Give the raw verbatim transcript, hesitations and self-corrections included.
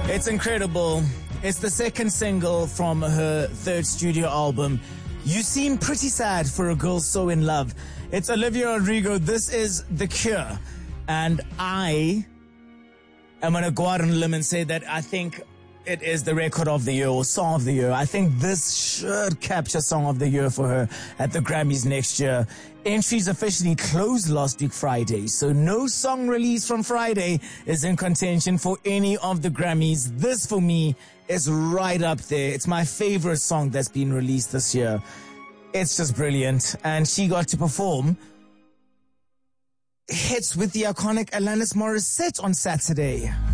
It's incredible. It's the second single from her third studio album. You seem pretty sad for a girl so in love. It's Olivia Rodrigo. This is The Cure. And I am going to go out on a limb and say that I think it is the record of the year or song of the year. I think this should capture song of the year for her at the Grammys next year. Entries officially closed last week Friday, so no song release from Friday is in contention for any of the Grammys. This for me is right up there. It's my favorite song that's been released this year. It's just brilliant. And she got to perform hits with the iconic Alanis Morissette on Saturday.